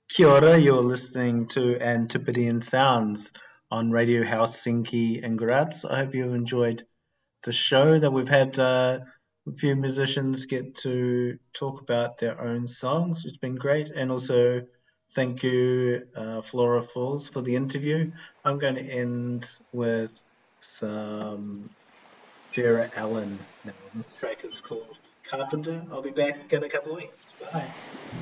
Kia ora, you're listening to Antipodean Sounds on Radio Helsinki in Graz. I hope you've enjoyed the show that we've had a few musicians get to talk about their own songs. It's been great. And also thank you, Flora Falls, for the interview. I'm going to end with some Jarrett Allen now. This track is called Carpenter. I'll be back in a couple of weeks. Bye.